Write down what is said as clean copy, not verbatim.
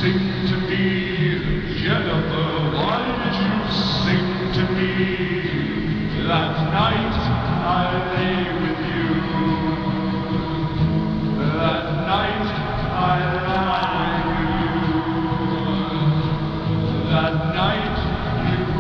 sing to me? Jennifer, why did you sing to me? That night I lay with you.